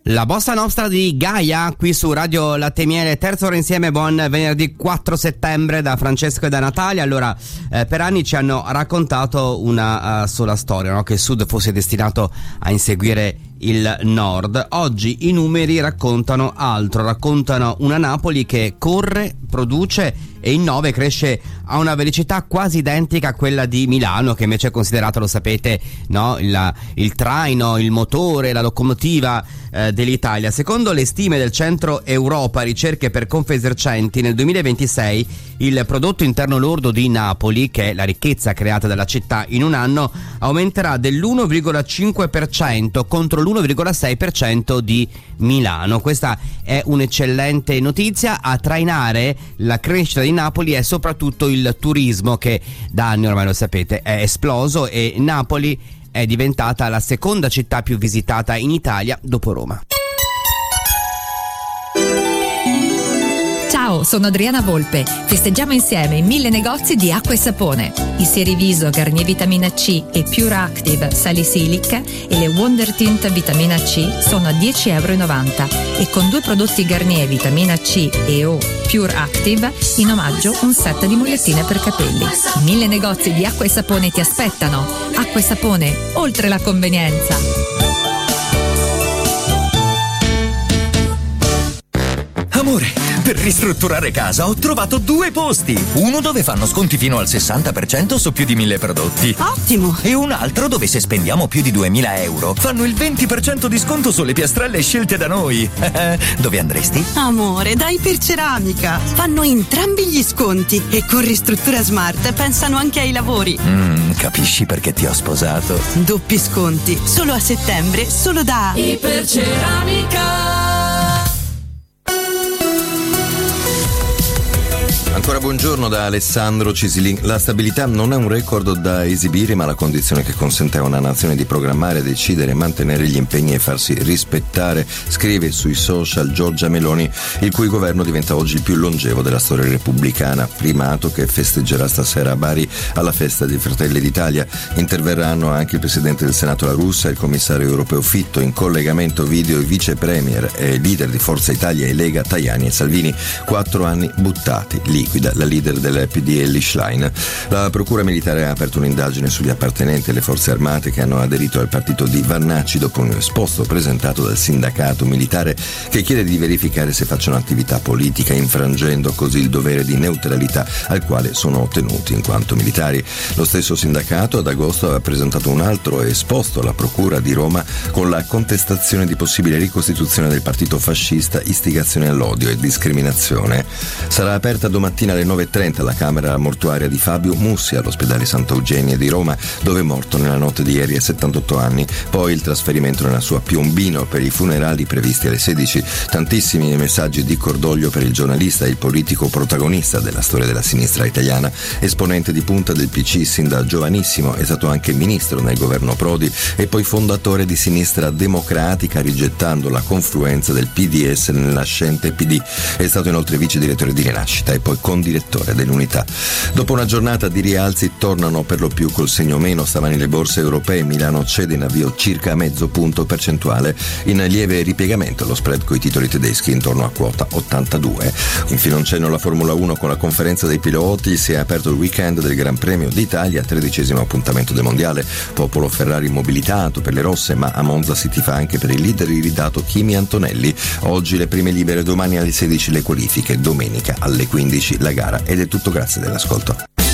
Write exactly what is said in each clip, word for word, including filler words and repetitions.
La Bossa Nostra di Gaia qui su Radio Latte e Miele, terza ora insieme, buon venerdì quattro settembre da Francesco e da Natalia. Allora, eh, per anni ci hanno raccontato una uh, sola storia, no? Che il Sud fosse destinato a inseguire il Nord. Oggi i numeri raccontano altro, raccontano una Napoli che corre, produce e innova e cresce a una velocità quasi identica a quella di Milano, che invece è considerato, lo sapete, no? il, il traino, il motore, la locomotiva eh, dell'Italia. Secondo le stime del Centro Europa Ricerche per Confesercenti, nel duemilaventisei il prodotto interno lordo di Napoli, che è la ricchezza creata dalla città in un anno, aumenterà dell'uno virgola cinque per cento contro l'uno virgola sei per cento di Milano. Questa è un'eccellente notizia. A trainare la crescita di Napoli è soprattutto il turismo, che da anni ormai, lo sapete, è esploso e Napoli è diventata la seconda città più visitata in Italia dopo Roma. Ciao, sono Adriana Volpe. Festeggiamo insieme i mille negozi di acqua e sapone. I Seriviso Garnier Vitamina C e Pure Active Salicylic e le Wonder Tint Vitamina C sono a dieci virgola novanta euro e con due prodotti Garnier Vitamina C e O Pure Active in omaggio un set di mogliettine per capelli. I mille negozi di acqua e sapone ti aspettano. Acqua e sapone, oltre la convenienza. Amore, per ristrutturare casa ho trovato due posti. Uno dove fanno sconti fino al sessanta per cento su più di mille prodotti. Ottimo! E un altro dove, se spendiamo più di duemila euro, fanno il venti per cento di sconto sulle piastrelle scelte da noi. Dove andresti? Amore, dai Iperceramica. Fanno entrambi gli sconti e con Ristruttura Smart pensano anche ai lavori. Mm, capisci perché ti ho sposato? Doppi sconti, solo a settembre, solo da Iperceramica. Ancora buongiorno da Alessandro Cisilin. La stabilità non è un record da esibire, ma la condizione che consente a una nazione di programmare, decidere, mantenere gli impegni e farsi rispettare, scrive sui social Giorgia Meloni, il cui governo diventa oggi il più longevo della storia repubblicana, primato che festeggerà stasera a Bari alla festa dei Fratelli d'Italia. Interverranno anche il presidente del Senato La Russa e il commissario europeo Fitto. In collegamento video i vice premier e leader di Forza Italia e Lega Tajani e Salvini. Quattro anni buttati lì. La leader del P D L Schlein. La procura militare ha aperto un'indagine sugli appartenenti alle forze armate che hanno aderito al partito di Vannacci dopo un esposto presentato dal sindacato militare che chiede di verificare se facciano attività politica, infrangendo così il dovere di neutralità al quale sono tenuti in quanto militari. Lo stesso sindacato ad agosto aveva presentato un altro esposto alla procura di Roma con la contestazione di possibile ricostituzione del partito fascista, istigazione all'odio e discriminazione. Sarà aperta domattina alle nove e trenta la camera mortuaria di Fabio Mussi all'ospedale Santa Eugenia di Roma, dove è morto nella notte di ieri a settantotto anni. Poi il trasferimento nella sua Piombino per i funerali previsti alle sedici. Tantissimi messaggi di cordoglio per il giornalista e il politico protagonista della storia della sinistra italiana, esponente di punta del P C sin da giovanissimo, è stato anche ministro nel governo Prodi e poi fondatore di Sinistra Democratica, rigettando la confluenza del P D S nell'ascente P D. È stato inoltre vice direttore di Rinascita e poi condirettore dell'Unità. Dopo una giornata di rialzi tornano per lo più col segno meno stamani le borse europee. Milano cede in avvio circa mezzo punto percentuale, in lieve ripiegamento lo spread coi titoli tedeschi intorno a quota ottantadue. Infine un cenno alla Formula uno con la conferenza dei piloti. Si è aperto il weekend del Gran Premio d'Italia, tredicesimo appuntamento del mondiale. Popolo Ferrari mobilitato per le rosse, ma a Monza si tifa anche per il leader iridato Kimi Antonelli. Oggi le prime libere, domani alle sedici le qualifiche, domenica alle quindici la gara. Ed è tutto, grazie dell'ascolto.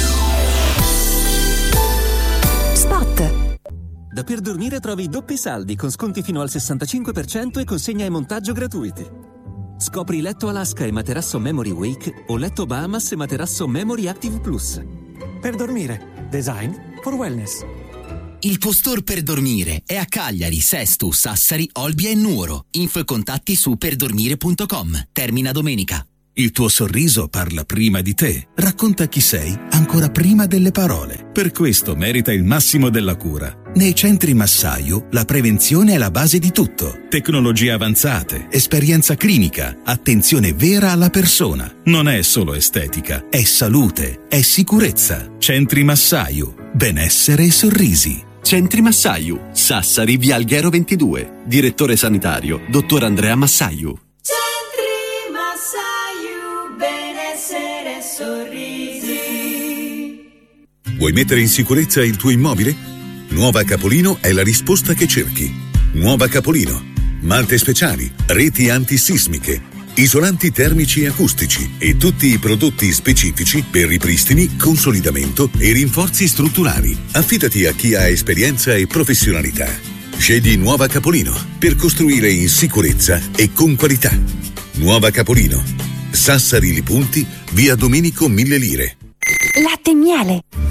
Spot. Da Per Dormire trovi doppi saldi con sconti fino al sessantacinque per cento e consegna e montaggio gratuiti. Scopri letto Alaska e materasso Memory Wake o letto Bahamas e materasso Memory Active Plus. Per Dormire. Design for wellness. Il tuo store per dormire è a Cagliari, Sesto, Sassari, Olbia e Nuoro. Info e contatti su perdormire punto com. Termina domenica. Il tuo sorriso parla prima di te, racconta chi sei ancora prima delle parole. Per questo merita il massimo della cura. Nei centri Massaio la prevenzione è la base di tutto. Tecnologie avanzate, esperienza clinica, attenzione vera alla persona. Non è solo estetica, è salute, è sicurezza. Centri Massaio, benessere e sorrisi. Centri Massaiu, Sassari, via Alghero ventidue. Direttore sanitario, dottor Andrea Massaiu. Centri Massaiu, benessere e sorrisi. Vuoi mettere in sicurezza il tuo immobile? Nuova Capolino è la risposta che cerchi. Nuova Capolino. Mante speciali, reti antisismiche, isolanti termici e acustici e tutti i prodotti specifici per ripristini, consolidamento e rinforzi strutturali. Affidati a chi ha esperienza e professionalità. Scegli Nuova Capolino per costruire in sicurezza e con qualità. Nuova Capolino. Sassari Li Punti, via Domenico Mille Lire. Latte e miele.